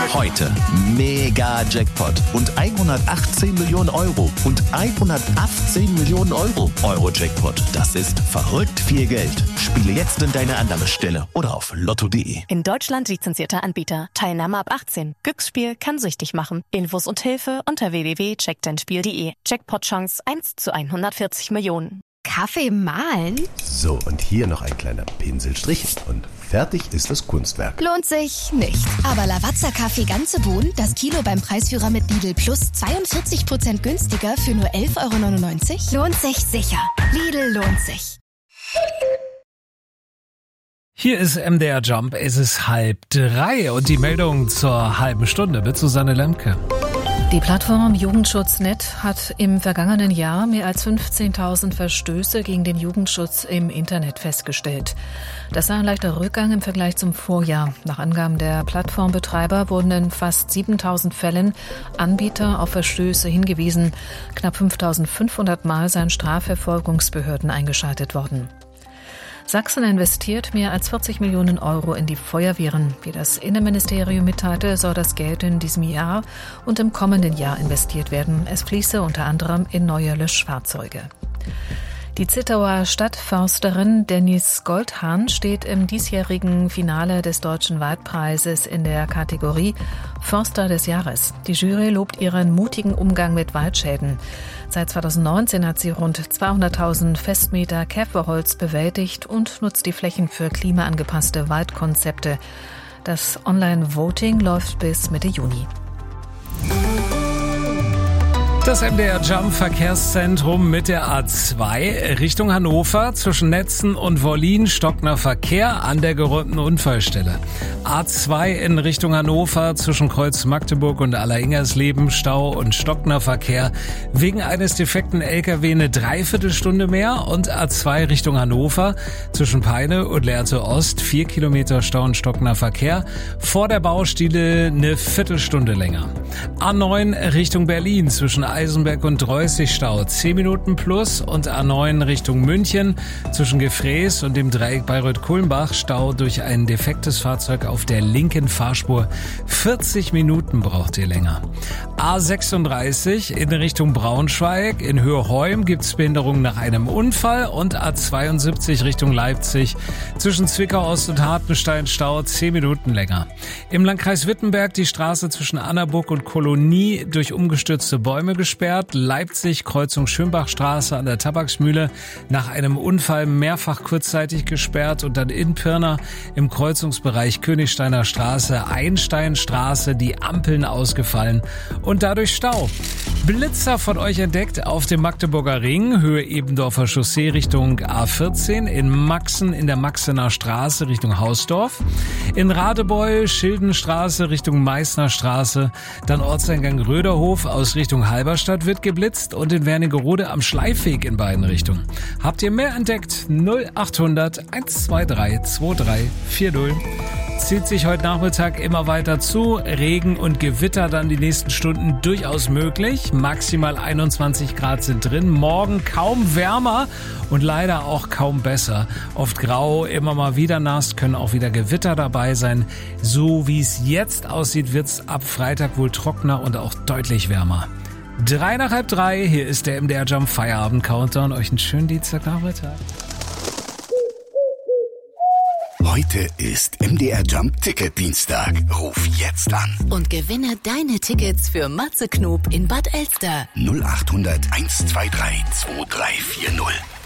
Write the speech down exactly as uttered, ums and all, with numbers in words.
Heute mega Jackpot und hundertachtzehn Millionen Euro und hundertachtzehn Millionen Euro. Euro-Jackpot, das ist verrückt viel Geld. Spiele jetzt in deine Annahmestelle oder auf lotto punkt de. In Deutschland lizenzierter Anbieter. Teilnahme ab achtzehn. Glücksspiel kann süchtig machen. Infos und Hilfe unter w w w punkt check dein spiel punkt de. Jackpot-Chance eins zu hundertvierzig Millionen. Kaffee mahlen? So, und hier noch ein kleiner Pinselstrich und fertig ist das Kunstwerk. Lohnt sich nicht. Aber Lavazza Kaffee ganze Bohnen, das Kilo beim Preisführer mit Lidl Plus zweiundvierzig Prozent günstiger für nur elf Euro neunundneunzig? Lohnt sich sicher. Lidl lohnt sich. Hier ist M D R Jump, es ist halb drei und die Meldung zur halben Stunde mit Susanne Lemke. Die Plattform Jugendschutz Punkt net hat im vergangenen Jahr mehr als fünfzehntausend Verstöße gegen den Jugendschutz im Internet festgestellt. Das sei ein leichter Rückgang im Vergleich zum Vorjahr. Nach Angaben der Plattformbetreiber wurden in fast siebentausend Fällen Anbieter auf Verstöße hingewiesen. Knapp fünftausendfünfhundert Mal seien Strafverfolgungsbehörden eingeschaltet worden. Sachsen investiert mehr als vierzig Millionen Euro in die Feuerwehren. Wie das Innenministerium mitteilte, soll das Geld in diesem Jahr und im kommenden Jahr investiert werden. Es fließe unter anderem in neue Löschfahrzeuge. Die Zittauer Stadtförsterin Denise Goldhahn steht im diesjährigen Finale des Deutschen Waldpreises in der Kategorie Förster des Jahres. Die Jury lobt ihren mutigen Umgang mit Waldschäden. Seit zweitausendneunzehn hat sie rund zweihunderttausend Festmeter Käferholz bewältigt und nutzt die Flächen für klimaangepasste Waldkonzepte. Das Online-Voting läuft bis Mitte Juni. Das M D R Jump Verkehrszentrum mit der A zwei Richtung Hannover zwischen Netzen und Wollin stockender Verkehr an der geräumten Unfallstelle. A zwei in Richtung Hannover zwischen Kreuz Magdeburg und Alleringers-Leben Stau und stockender Verkehr wegen eines defekten L K W eine Dreiviertelstunde mehr und A zwei Richtung Hannover zwischen Peine und Lehrte Ost vier Kilometer Stau und stockender Verkehr vor der Baustelle eine Viertelstunde länger. A neun Richtung Berlin zwischen Eisenberg und Dreußig Stau zehn Minuten plus und A neun Richtung München zwischen Gefräß und dem Dreieck Bayreuth-Kulmbach Stau durch ein defektes Fahrzeug auf der linken Fahrspur. vierzig Minuten braucht ihr länger. A sechsunddreißig in Richtung Braunschweig. In Höhe-Heum gibt es Behinderungen nach einem Unfall und A zweiundsiebzig Richtung Leipzig zwischen Zwickau Ost und Hartenstein Stau zehn Minuten länger. Im Landkreis Wittenberg die Straße zwischen Annaburg und Kolonie durch umgestürzte Bäume gesperrt. Leipzig, Kreuzung Schönbachstraße an der Tabaksmühle nach einem Unfall mehrfach kurzzeitig gesperrt und dann in Pirna im Kreuzungsbereich Königsteiner Straße, Einsteinstraße, die Ampeln ausgefallen und dadurch Stau. Blitzer von euch entdeckt auf dem Magdeburger Ring, Höhe Ebendorfer Chaussee Richtung A vierzehn, in Maxen in der Maxener Straße Richtung Hausdorf, in Radebeul, Schildenstraße Richtung Meißner Straße, dann Ortseingang Röderhof aus Richtung Halberstadt wird geblitzt und in Wernigerode am Schleifweg in beiden Richtungen. Habt ihr mehr entdeckt? null achthundert hundertzweiundzwanzig drei vier null. Zieht sich heute Nachmittag immer weiter zu. Regen und Gewitter dann die nächsten Stunden durchaus möglich. Maximal einundzwanzig Grad sind drin. Morgen kaum wärmer und leider auch kaum besser. Oft grau, immer mal wieder nass, können auch wieder Gewitter dabei sein. So wie es jetzt aussieht, wird es ab Freitag wohl trockener und auch deutlich wärmer. Drei nach halb drei, hier ist der M D R Jump Feierabend Countdown. Euch einen schönen Dienstagnachmittag. Heute ist M D R Jump Ticket Dienstag. Ruf jetzt an. Und gewinne deine Tickets für Matze Knob in Bad Elster. null achthundert hundertzweiundzwanzig drei vier null.